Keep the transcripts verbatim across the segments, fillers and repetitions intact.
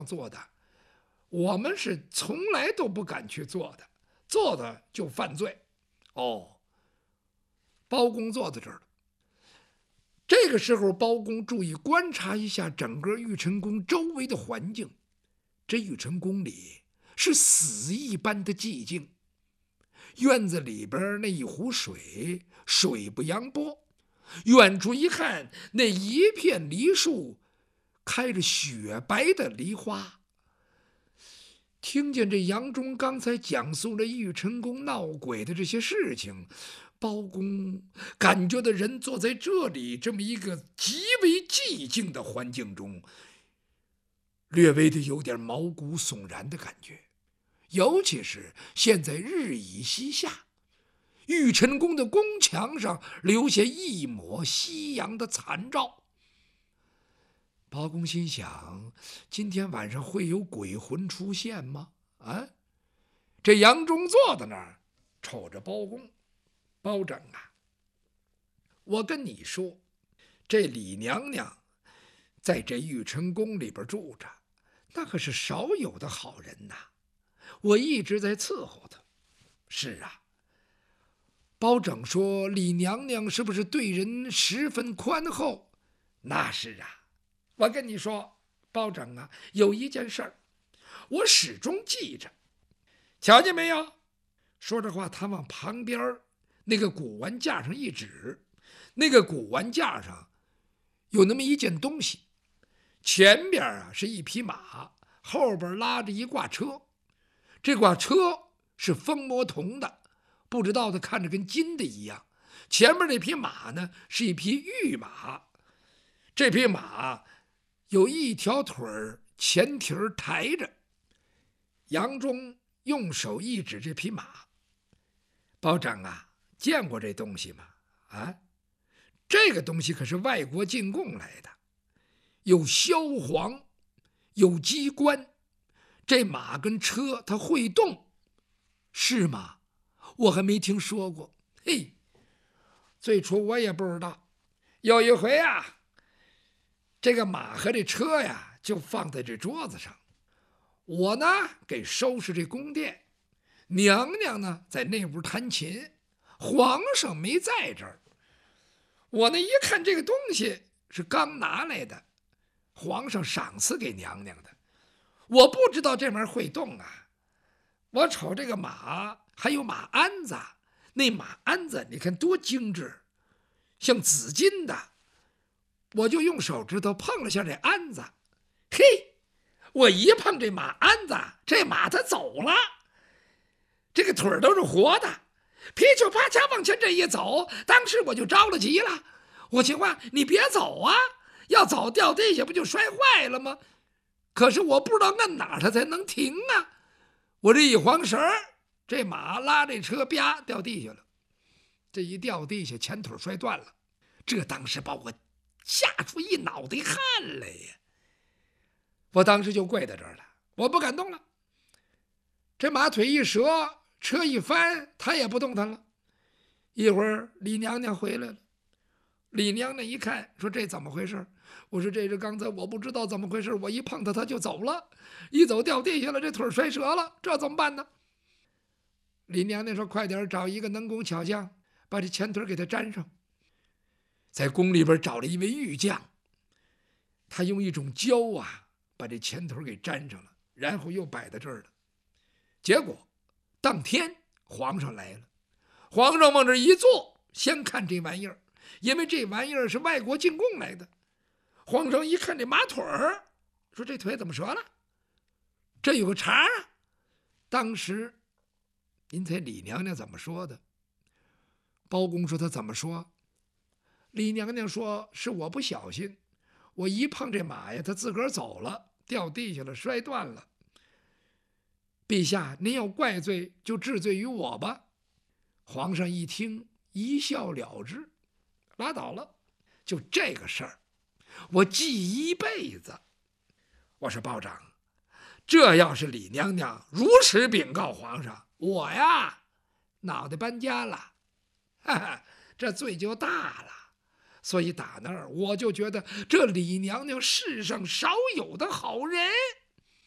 做的，我们是从来都不敢去做的，做的就犯罪。哦，包公坐在这儿了。这个时候，包公注意观察一下整个玉成宫周围的环境。这玉成宫里是死一般的寂静，院子里边那一壶水，水不扬波。远处一看，那一片梨树开着雪白的梨花。听见这杨忠刚才讲述了玉成宫闹鬼的这些事情，包公感觉到人坐在这里这么一个极为寂静的环境中，略微的有点毛骨悚然的感觉。尤其是现在日已西下，玉成宫的宫墙上留下一抹夕阳的残照。包公心想，今天晚上会有鬼魂出现吗？啊！这杨忠坐在那儿瞅着包公，包拯啊，我跟你说，这李娘娘在这玉成宫里边住着，那可是少有的好人呐，我一直在伺候她。是啊，包拯说李娘娘是不是对人十分宽厚？那是啊。我跟你说，包拯啊，有一件事儿我始终记着，瞧见没有？说着话，他往旁边那个古玩架上一指，那个古玩架上有那么一件东西，前边啊是一匹马，后边拉着一挂车。这挂车是风魔铜的，不知道的看着跟金的一样。前面那匹马呢是一匹玉马，这匹马有一条腿前蹄儿抬着。杨忠用手一指这匹马，包拯啊，见过这东西吗？啊，这个东西可是外国进贡来的，有萧黄，有机关，这马跟车它会动，是吗？我还没听说过。嘿，最初我也不知道。有一回啊，这个马和这车呀就放在这桌子上，我呢给收拾这宫殿，娘娘呢在那屋弹琴，皇上没在这儿。我呢一看这个东西是刚拿来的，皇上赏赐给娘娘的，我不知道这玩意儿会动啊。我瞅这个马还有马鞍子，那马鞍子你看多精致，像紫金的。我就用手指头碰了下这鞍子，嘿，我一碰这马鞍子，这马它走了，这个腿都是活的，噼里啪嚓往前这一走，当时我就着了急了。我情话，你别走啊，要走掉地下不就摔坏了吗？可是我不知道按哪它才能停啊。我这一晃神儿，这马拉这车啪掉地下了，这一掉地下前腿摔断了，这当时把我吓出一脑袋汗来呀！我当时就跪在这儿了，我不敢动了。这马腿一折，车一翻，他也不动弹了。一会儿李娘娘回来了，李娘娘一看说这怎么回事？我说这是刚才我不知道怎么回事，我一碰他他就走了，一走掉地下了，这腿摔折了，这怎么办呢？李娘娘说快点找一个能工巧匠，把这前腿给他粘上。在宫里边找了一位玉匠，他用一种胶啊把这前腿给粘上了，然后又摆在这儿了。结果当天皇上来了，皇上往这一坐，先看这玩意儿，因为这玩意儿是外国进贡来的。皇上一看这马腿儿，说这腿怎么折了？这有个茬啊！当时您猜李娘娘怎么说的？包公说他怎么说？李娘娘说是我不小心，我一碰这马呀，他自个儿走了，掉地下了，摔断了。陛下您要怪罪就治罪于我吧。皇上一听一笑了之，拉倒了，就这个事儿我记一辈子。我说包拯，这要是李娘娘如实禀告皇上，我呀脑袋搬家了，哈哈，这罪就大了。所以打那儿我就觉得这李娘娘世上少有的好人。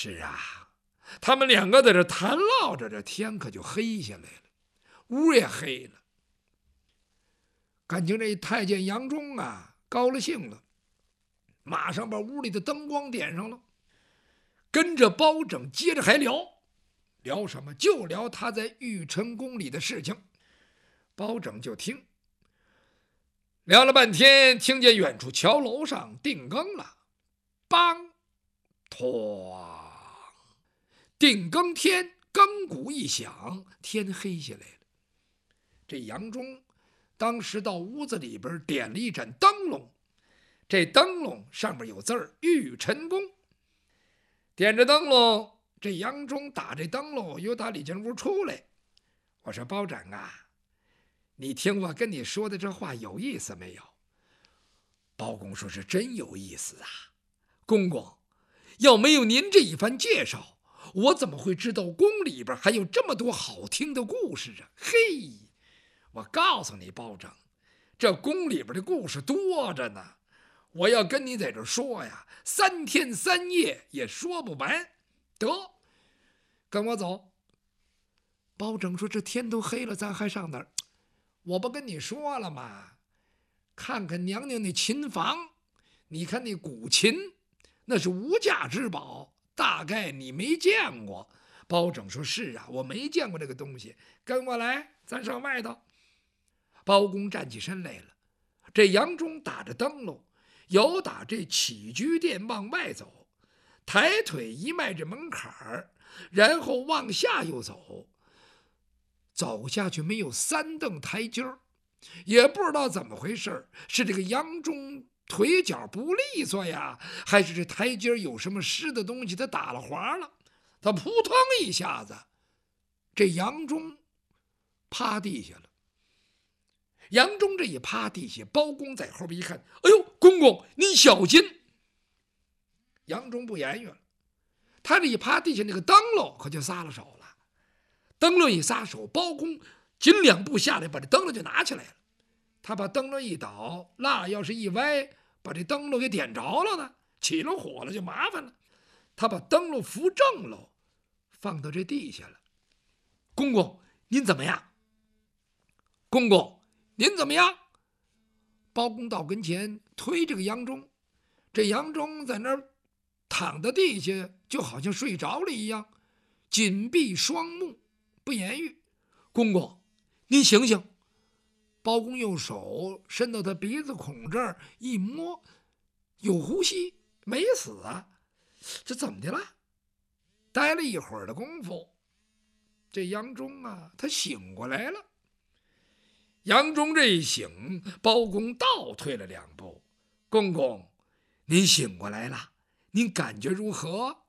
是啊，他们两个在这谈唠着，这天可就黑下来了，屋也黑了。感情这太监杨忠啊，高了兴了，马上把屋里的灯光点上了，跟着包拯接着还聊，聊什么？就聊他在玉晨宫里的事情。包拯就听，聊了半天，听见远处桥楼上定更了，梆哐，定更天，更鼓一响，天黑下来了。这杨忠当时到屋子里边点了一盏灯笼，这灯笼上面有字儿玉晨宫。点着灯笼，这杨忠打这灯笼又打里间屋出来。我说包拯啊，你听我跟你说的这话有意思没有？包公说是真有意思啊，公公，要没有您这一番介绍，我怎么会知道宫里边还有这么多好听的故事啊？嘿，我告诉你包拯，这宫里边的故事多着呢，我要跟你在这说呀，三天三夜也说不完。得，跟我走。包拯说这天都黑了，咱还上哪儿？我不跟你说了吗？看看娘娘那琴房，你看那古琴，那是无价之宝，大概你没见过。包拯说是啊，我没见过这个东西，跟我来，咱上外头。包公站起身来了，这杨忠打着灯笼，由打这起居殿往外走，抬腿一迈这门槛儿，然后往下又走，走下去没有三蹬台阶儿，也不知道怎么回事，是这个杨忠腿脚不利索呀，还是这台阶有什么湿的东西他打了滑了，他扑腾一下子，这杨忠趴地下了。杨忠这一趴地下，包公在后边一看，哎呦，公公您小心。杨忠不言语了，他这一趴地下，那个灯笼可就撒了手了。灯笼一撒手，包公紧两步下来，把这灯笼就拿起来了。他把灯笼一倒，蜡要是一歪，把这灯笼给点着了呢，起了火了就麻烦了。他把灯笼扶正了，放到这地下了。公公您怎么样？公公您怎么样？包公到跟前推这个杨忠，这杨忠在那儿躺在地下，就好像睡着了一样，紧闭双目不言语。公公您醒醒。包公用手伸到他鼻子孔这儿一摸，有呼吸，没死啊，这怎么的了？待了一会儿的功夫，这杨忠啊他醒过来了。杨忠这一醒，包公倒退了两步。公公您醒过来了，您感觉如何？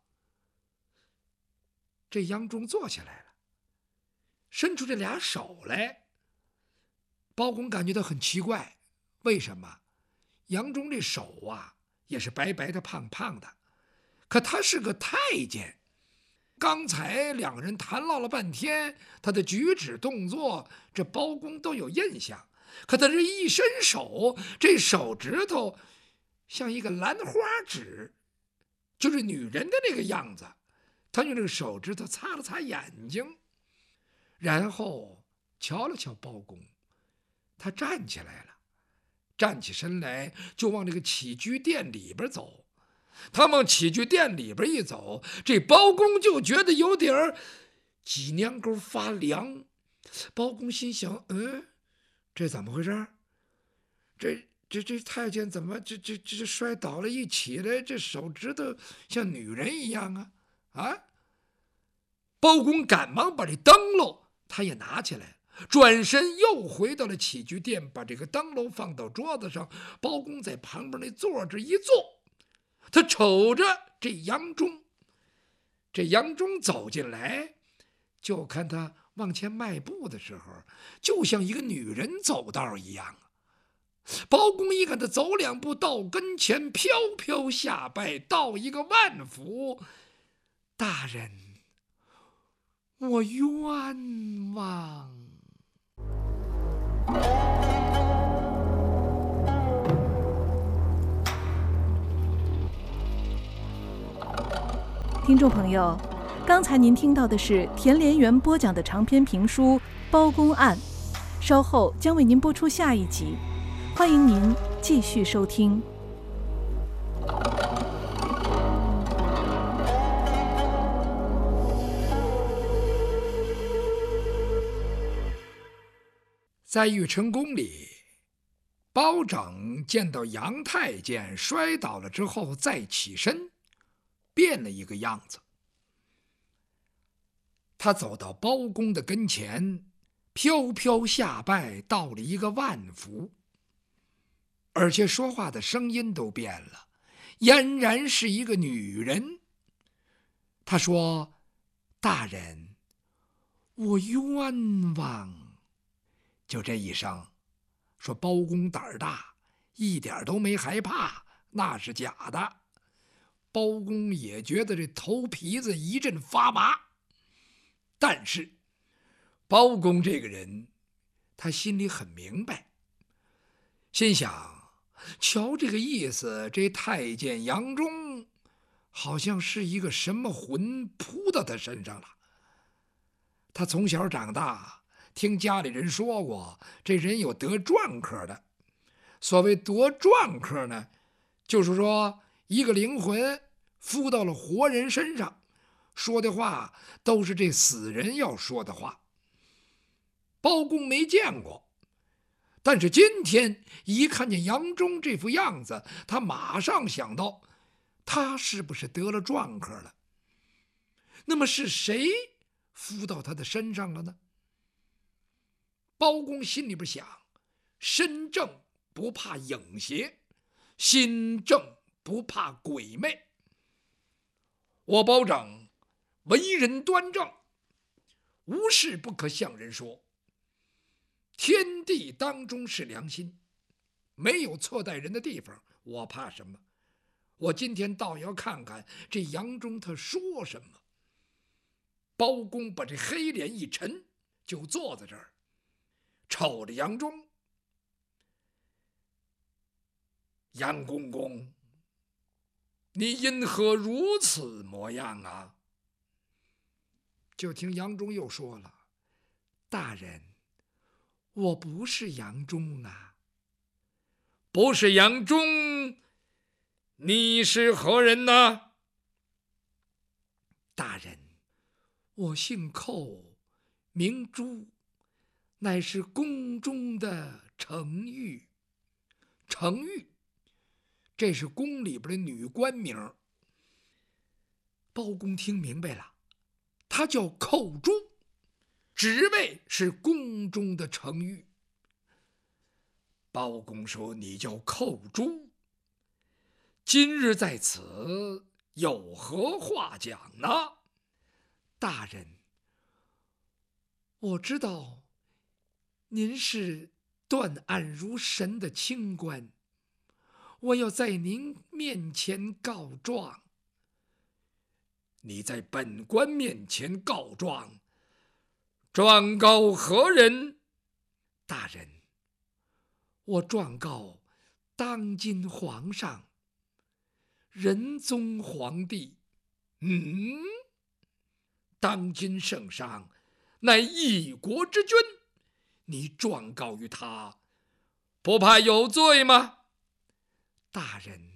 这杨忠坐起来了，伸出这俩手来。包公感觉到很奇怪，为什么？杨忠这手啊也是白白的胖胖的，可他是个太监，刚才两人谈唠了半天，他的举止动作这包公都有印象，可他这一伸手，这手指头像一个兰花指，就是女人的那个样子。他用这个手指头擦了擦眼睛，然后瞧了瞧包公，他站起来了，站起身来就往这个起居殿里边走。他往起居殿里边一走，这包公就觉得有点脊梁沟发凉。包公心想，嗯，这怎么回事？这这这太监怎么这这这摔倒了，一起来这手指头像女人一样啊啊！包公赶忙把这灯笼他也拿起来，转身又回到了起居殿，把这个灯笼放到桌子上。包公在旁边那座着一坐，他瞅着这杨忠，这杨忠走进来，就看他往前迈步的时候，就像一个女人走道一样。包公一看他走两步到跟前，飘飘下拜，道一个万福，大人，我冤枉。 听众朋友，刚才您听到的是田连元播讲的长篇评书《包公案》，稍后将为您播出下一集，欢迎您继续收听。 在玉成宫里，包拯见到杨太监摔倒了之后再起身，变了一个样子。他走到包公的跟前，飘飘下拜，道了一个万福，而且说话的声音都变了，俨然是一个女人。他说：“大人，我冤枉。”就这一声，说包公胆儿大，一点都没害怕，那是假的。包公也觉得这头皮子一阵发麻。但是包公这个人，他心里很明白，心想，瞧这个意思，这太监杨忠好像是一个什么魂扑到他身上了。他从小长大，听家里人说过，这人有得篆刻的。所谓得篆刻呢，就是说一个灵魂附到了活人身上，说的话都是这死人要说的话。包公没见过，但是今天一看见杨忠这副样子，他马上想到，他是不是得了篆刻了？那么是谁附到他的身上了呢？包公心里边想，身正不怕影邪，心正不怕鬼魅。我包拯为人端正，无事不可向人说，天地当中是良心，没有错待人的地方，我怕什么？我今天倒要看看这杨忠他说什么。包公把这黑脸一沉，就坐在这儿，瞅着杨忠。杨公公，你因何如此模样啊？就听杨忠又说了：“大人，我不是杨忠啊。”不是杨忠，你是何人呢？大人，我姓寇，名朱，乃是宫中的程玉。程玉，这是宫里边的女官名。包公听明白了，他叫寇朱，职位是宫中的程玉。包公说：“你叫寇朱，今日在此有何话讲呢？”大人，我知道您是断案如神的清官，我要在您面前告状。你在本官面前告状，状告何人？大人，我状告当今皇上，仁宗皇帝。嗯，当今圣上乃一国之君，你状告于他，不怕有罪吗？大人，